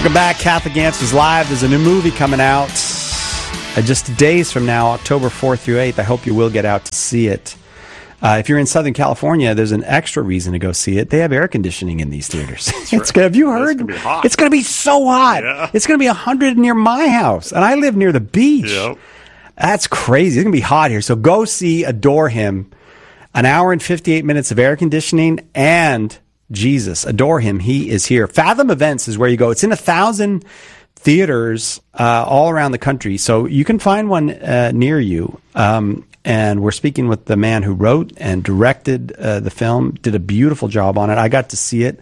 Welcome back. Catholic Answers Live. There's a new movie coming out just days from now, October 4th through 8th. I hope you will get out to see it. If you're in Southern California, there's an extra reason to go see it. They have air conditioning in these theaters. Have you heard? It's going to be hot. It's going to be so hot. Yeah. It's going to be 100 near my house, and I live near the beach. Yep. That's crazy. It's going to be hot here. So go see Adore Him. An hour and 58 minutes of air conditioning and Jesus. Adore Him. He is here. Fathom Events is where you go. It's in 1,000 theaters all around the country. So you can find one near you. And we're speaking with the man who wrote and directed the film, did a beautiful job on it. I got to see it.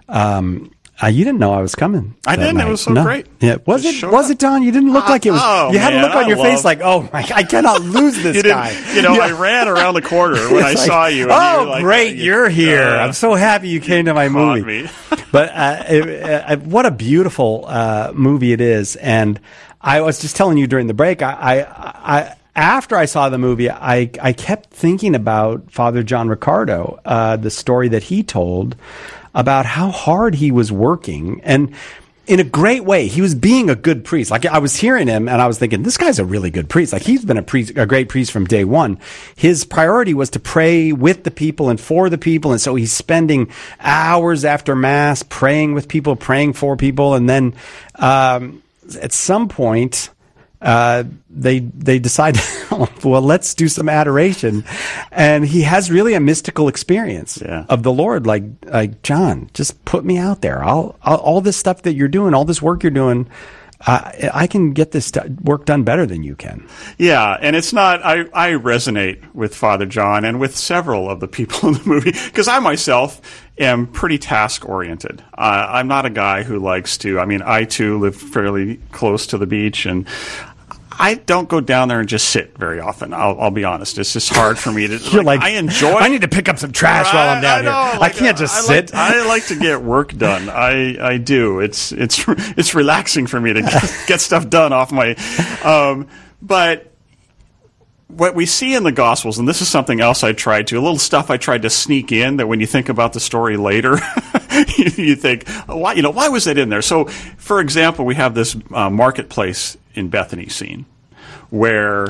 You didn't know I was coming. I didn't. Night. It was so great. Yeah. Was it, Don? You didn't look like it was. You had a look on your face like, oh, my, I cannot lose this guy. I ran around the corner when I saw you. And you were like, great, you're here. I'm so happy you came to my movie. Me. But what a beautiful movie it is. And I was just telling you during the break, after I saw the movie, I kept thinking about Father John Riccardo, the story that he told about how hard he was working, and in a great way. He was being a good priest. Like, I was hearing him and I was thinking, this guy's a really good priest. Like, he's been a great priest from day one. His priority was to pray with the people and for the people. And so he's spending hours after Mass praying with people, praying for people. And then, at some point, they decide, well, let's do some adoration. And he has really a mystical experience of the Lord. Like, John, just put me out there. I'll all this stuff that you're doing, all this work you're doing, I can get this work done better than you can. Yeah, and it's not, I resonate with Father John and with several of the people in the movie, because I myself am pretty task-oriented. I'm not a guy who likes to, I too live fairly close to the beach, and I don't go down there and just sit very often. I'll be honest. It's just hard for me to. You're like, I enjoy. I need to pick up some trash while I'm down here. I can't just sit. I like to get work done. I do. It's relaxing for me to get stuff done off my. But what we see in the Gospels, and this is something else I tried to, a little stuff I tried to sneak in that when you think about the story later, you think, why was that in there? So, for example, we have this marketplace in Bethany scene where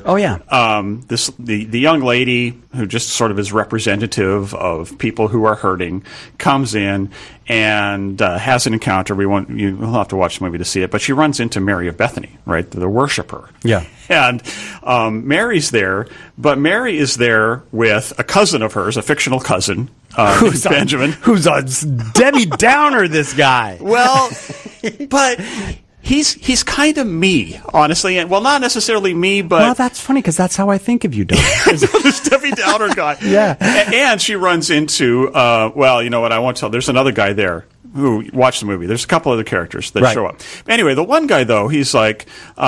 the young lady who just sort of is representative of people who are hurting comes in and has an encounter. You'll have to watch the movie to see it, but she runs into Mary of Bethany, right, the worshiper. Yeah. And Mary's there, but Mary is there with a cousin of hers, a fictional cousin, Benjamin. Who's a Debbie Downer, this guy. Well, but he's kind of me, honestly. And, well, not necessarily me, but... Well, that's funny, because that's how I think of you, Don. This Debbie Downer guy. Yeah. And she runs into, you know what, I won't tell. There's another guy there who watched the movie. There's a couple other characters that show up. Anyway, the one guy, though, he's like...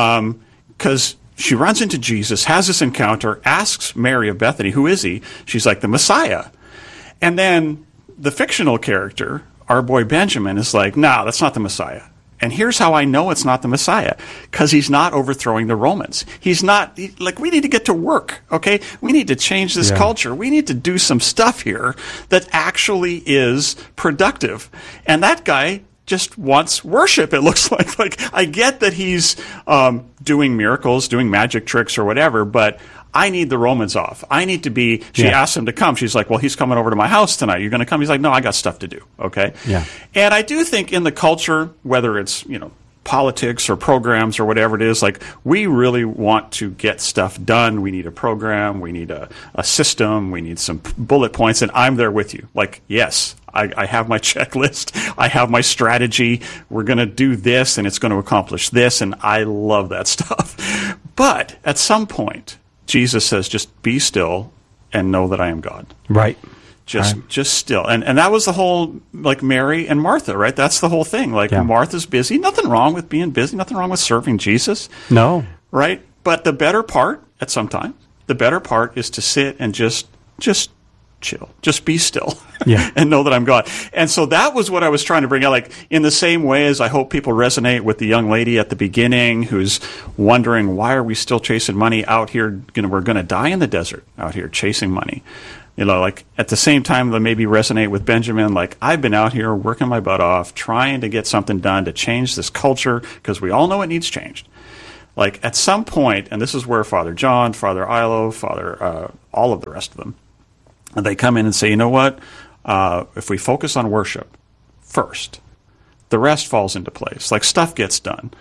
because she runs into Jesus, has this encounter, asks Mary of Bethany, who is he? She's like, the Messiah. And then the fictional character, our boy Benjamin, is like, no, that's not the Messiah. And here's how I know it's not the Messiah. Because he's not overthrowing the Romans. He's not, we need to get to work, okay? We need to change this culture. We need to do some stuff here that actually is productive. And that guy just wants worship, it looks like. Like, I get that he's doing miracles, doing magic tricks or whatever, but I need the Romans off. I need to be... She asked him to come. She's like, well, he's coming over to my house tonight. You're going to come? He's like, no, I got stuff to do, okay? Yeah. And I do think in the culture, whether it's, politics or programs or whatever it is, like, we really want to get stuff done. We need a program. We need a system. We need some bullet points, and I'm there with you. Like, yes, I have my checklist. I have my strategy. We're going to do this, and it's going to accomplish this, and I love that stuff. But at some point, Jesus says, just be still and know that I am God. Right. Just still. And that was the whole, like, Mary and Martha, right? That's the whole thing. Like, Martha's busy. Nothing wrong with being busy. Nothing wrong with serving Jesus. No. Right? But the better part, at some time, the better part is to sit and just chill. Just be still. Yeah. And know that I'm God. And so that was what I was trying to bring out. Like, in the same way as I hope people resonate with the young lady at the beginning who's wondering, why are we still chasing money out here? We're going to die in the desert out here chasing money. You know, like at the same time, they maybe resonate with Benjamin. Like, I've been out here working my butt off, trying to get something done to change this culture because we all know it needs changed. Like, at some point, and this is where Father John, Father Ilo, all of the rest of them, they come in and say, you know what? If we focus on worship first, the rest falls into place. Like, stuff gets done.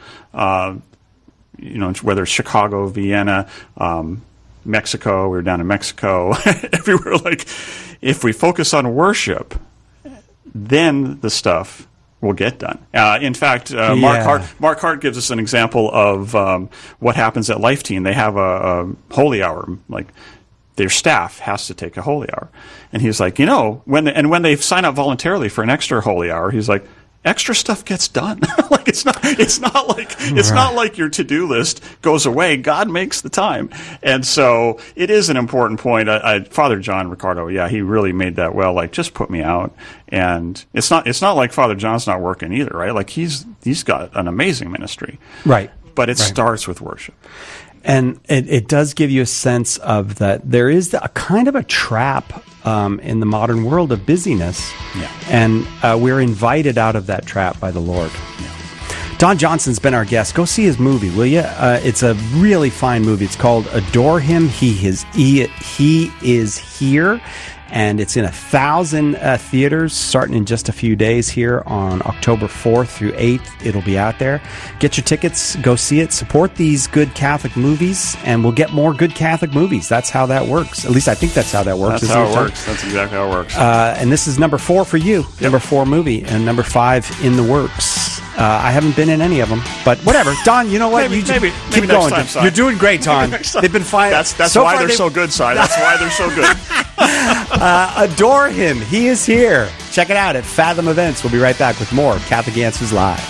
You know, whether it's Chicago, Vienna, Mexico, we were down in Mexico, everywhere. Like, if we focus on worship, then the stuff will get done. In fact, Mark Hart gives us an example of what happens at Life Teen. They have a holy hour, like their staff has to take a holy hour, and he's like, you know, when they sign up voluntarily for an extra holy hour, he's like, extra stuff gets done. Like, it's not like your to-do list goes away. God makes the time. And so it is an important point. Father John Ricardo, he really made that well. Like, just put me out. And it's not like Father John's not working either, right? Like, he's got an amazing ministry. Right. But it starts with worship. And it does give you a sense of that there is a kind of a trap in the modern world of busyness. Yeah. And we're invited out of that trap by the Lord. Yeah. Don Johnson's been our guest. Go see his movie, will you? It's a really fine movie. It's called Adore Him. He is Here. And it's in 1,000 theaters starting in just a few days here on October 4th through 8th. It'll be out there. Get your tickets. Go see it. Support these good Catholic movies, and we'll get more good Catholic movies. That's how that works. At least I think that's how that works. That's how it works. That's exactly how it works. And this is number 4 for you. Yep. Number 4 movie, and number 5 in the works. I haven't been in any of them, but whatever. Don, you know what? Maybe keep going. Time, You're doing great, Don. They've been fine. That's so why they're so good, Si. That's why they're so good. Adore Him. He is here. Check it out at Fathom Events. We'll be right back with more Catholic Answers Live.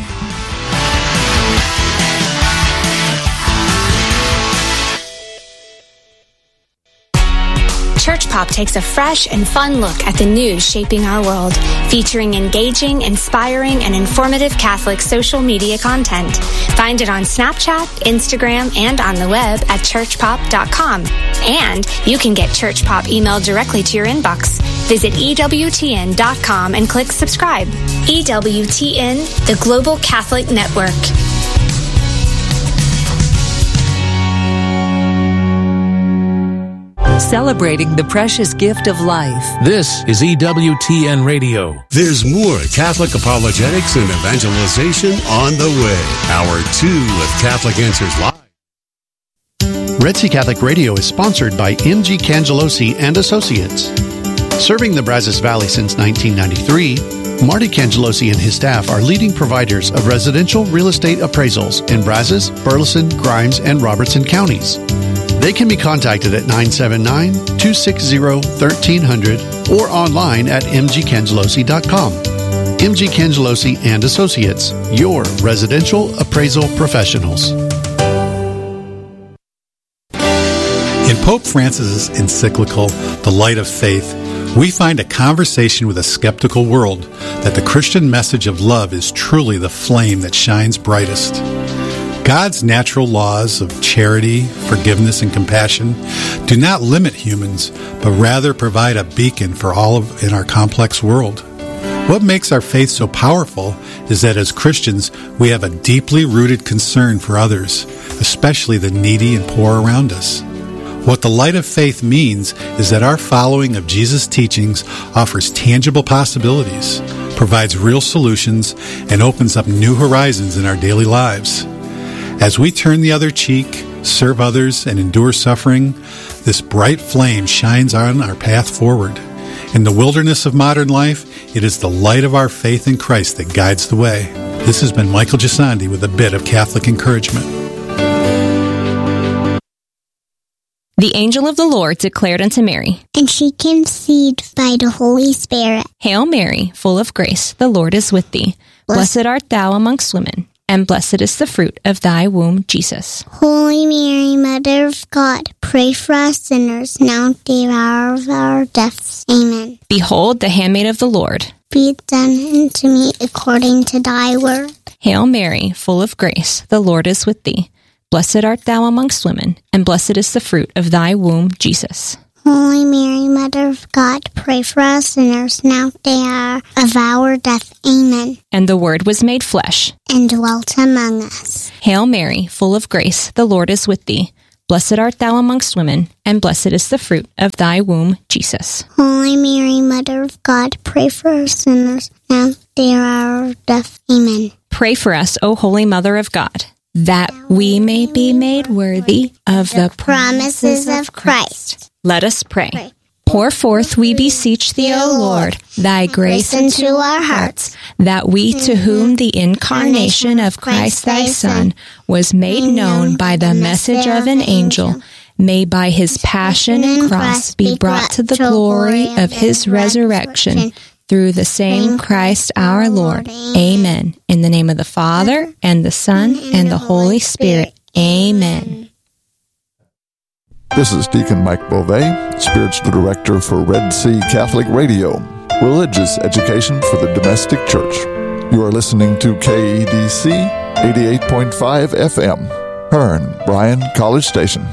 Church Pop takes a fresh and fun look at the news shaping our world, featuring engaging, inspiring, and informative Catholic social media content. Find it on Snapchat, Instagram, and on the web at churchpop.com. And you can get Church Pop emailed directly to your inbox. Visit EWTN.com and click subscribe. EWTN, the Global Catholic Network. Celebrating the precious gift of life. This is EWTN Radio. There's more Catholic apologetics and evangelization on the way. Hour 2 of Catholic Answers Live. Red Sea Catholic Radio is sponsored by M.G. Cangelosi and Associates. Serving the Brazos Valley since 1993, Marty Cangelosi and his staff are leading providers of residential real estate appraisals in Brazos, Burleson, Grimes, and Robertson counties. They can be contacted at 979-260-1300 or online at mgcangelosi.com. MG Cangelosi and Associates, your residential appraisal professionals. In Pope Francis's encyclical, The Light of Faith, we find a conversation with a skeptical world that the Christian message of love is truly the flame that shines brightest. God's natural laws of charity, forgiveness, and compassion do not limit humans, but rather provide a beacon for all in our complex world. What makes our faith so powerful is that as Christians, we have a deeply rooted concern for others, especially the needy and poor around us. What the light of faith means is that our following of Jesus' teachings offers tangible possibilities, provides real solutions, and opens up new horizons in our daily lives. As we turn the other cheek, serve others, and endure suffering, this bright flame shines on our path forward. In the wilderness of modern life, it is the light of our faith in Christ that guides the way. This has been Michael Gisandi with a bit of Catholic encouragement. The angel of the Lord declared unto Mary, and she conceived by the Holy Spirit. Hail Mary, full of grace, the Lord is with thee. Blessed art thou amongst women, and blessed is the fruit of thy womb, Jesus. Holy Mary, Mother of God, pray for us sinners, now at the hour of our deaths. Amen. Behold, the handmaid of the Lord. Be it done unto me according to thy word. Hail Mary, full of grace, the Lord is with thee. Blessed art thou amongst women, and blessed is the fruit of thy womb, Jesus. Holy Mary, Mother of God, pray for us sinners, now at the hour of our death. Amen. And the Word was made flesh, and dwelt among us. Hail Mary, full of grace, the Lord is with thee. Blessed art thou amongst women, and blessed is the fruit of thy womb, Jesus. Holy Mary, Mother of God, pray for us sinners, now at the hour of death. Amen. Pray for us, O Holy Mother of God, that we may be made worthy of the promises of Christ. Let us pray. Pour forth, we beseech thee, O Lord, thy grace into our hearts, that we, to whom the incarnation of Christ thy Son was made known by the message of an angel, may by his passion and cross be brought to the glory of his resurrection, through the same Christ our Lord. Amen. In the name of the Father, and the Son, and the Holy Spirit. Amen. This is Deacon Mike Beauvais, Spiritual Director for Red Sea Catholic Radio, religious education for the domestic church. You are listening to KEDC 88.5 FM, Hearn, Bryan College Station.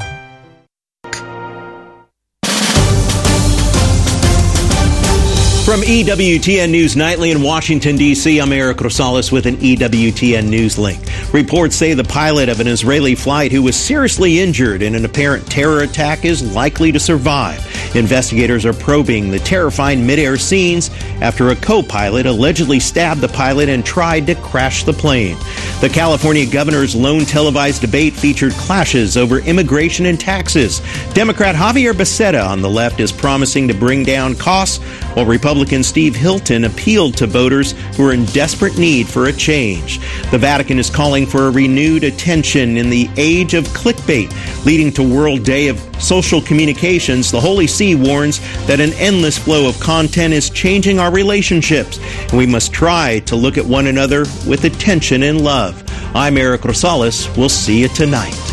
From EWTN News Nightly in Washington, D.C., I'm Eric Rosales with an EWTN News link. Reports say the pilot of an Israeli flight who was seriously injured in an apparent terror attack is likely to survive. Investigators are probing the terrifying midair scenes after a co-pilot allegedly stabbed the pilot and tried to crash the plane. The California governor's lone televised debate featured clashes over immigration and taxes. Democrat Javier Becerra on the left is promising to bring down costs, while Republican Steve Hilton appealed to voters who are in desperate need for a change. The Vatican is calling for a renewed attention in the age of clickbait, leading to World Day of Social Communications. The Holy See warns that an endless flow of content is changing our relationships, and we must try to look at one another with attention and love. I'm Eric Rosales. We'll see you tonight.